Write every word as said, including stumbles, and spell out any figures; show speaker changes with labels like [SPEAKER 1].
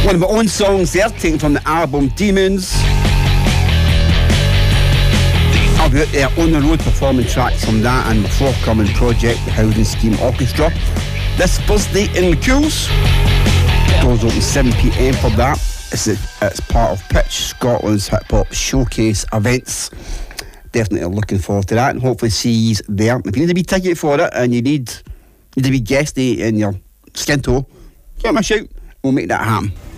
[SPEAKER 1] One of my own songs there, taken from the album Demons. I'll be out there on the road performing tracks from that and my forthcoming project, the Housing Scheme Orchestra. This Thursday in the Cools. Doors open seven p.m. for that. It's, a, it's part of Pitch, Scotland's hip hop showcase events. Definitely looking forward to that and hopefully see you there. If you need a wee ticket for it and you need, need a wee guestie in your skin toe, give me a shout. We'll make that happen.